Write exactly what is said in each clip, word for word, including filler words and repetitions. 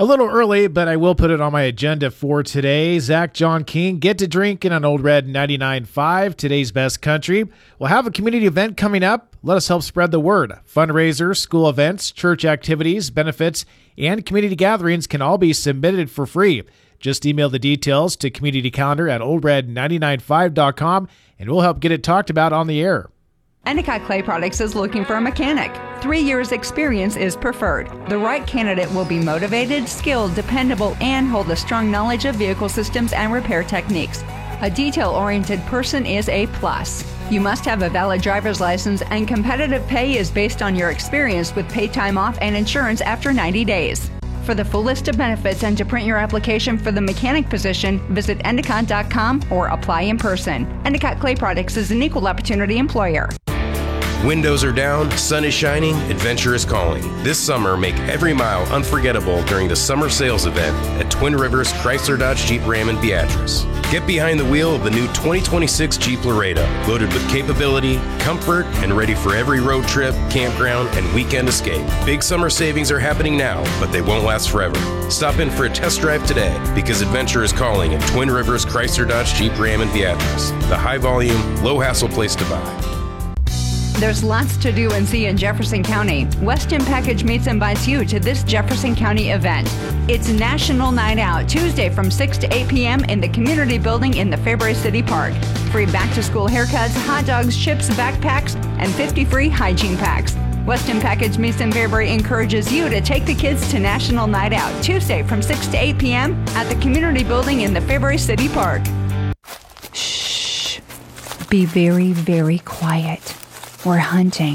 A little early, but I will put it on my agenda for today. Zach John King, Get to Drinking on Old Red ninety-nine point five, today's best country. We'll have a community event coming up. Let us help spread the word. Fundraisers, school events, church activities, benefits, and community gatherings can all be submitted for free. Just email the details to community calendar at old red nine nine five dot com, and we'll help get it talked about on the air. Endicott Clay Products is looking for a mechanic. Three years experience is preferred. The right candidate will be motivated, skilled, dependable, and hold a strong knowledge of vehicle systems and repair techniques. A detail-oriented person is a plus. You must have a valid driver's license, and competitive pay is based on your experience with paid time off and insurance after ninety days. For the full list of benefits and to print your application for the mechanic position, visit endicott dot com or apply in person. Endicott Clay Products is an equal opportunity employer. Windows are down, sun is shining, adventure is calling. This summer, make every mile unforgettable during the summer sales event at Twin Rivers Chrysler Dodge Jeep Ram in Beatrice. Get behind the wheel of the new twenty twenty-six Jeep Laredo, loaded with capability, comfort, and ready for every road trip, campground, and weekend escape. Big summer savings are happening now, but they won't last forever. Stop in for a test drive today, because adventure is calling at Twin Rivers Chrysler Dodge Jeep Ram in Beatrice, the high-volume, low-hassle place to buy. There's lots to do and see in Jefferson County. Weston Package Meats invites you to this Jefferson County event. It's National Night Out, Tuesday from six to eight p.m. in the community building in the Fairbury City Park. Free back-to-school haircuts, hot dogs, chips, backpacks, and fifty free hygiene packs. Weston Package Meats in Fairbury encourages you to take the kids to National Night Out, Tuesday from six to eight p.m. at the community building in the Fairbury City Park. Shh. Be very, very quiet. We're hunting.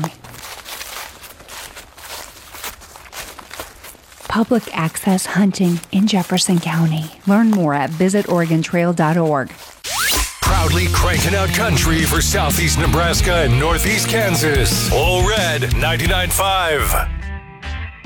Public access hunting in Jefferson County. Learn more at visit oregon trail dot org. Proudly cranking out country for southeast Nebraska and northeast Kansas. All Red ninety-nine point five.